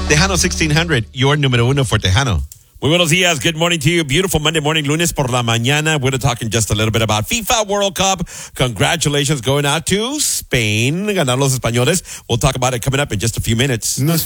Tejano 1600, your número uno for Tejano. Muy buenos días. Good morning to you. Beautiful Monday morning, lunes por la mañana. We're going to talk in just a little bit about FIFA World Cup. Congratulations going out to Spain. Ganaron los españoles. We'll talk about it coming up in just a few minutes. No es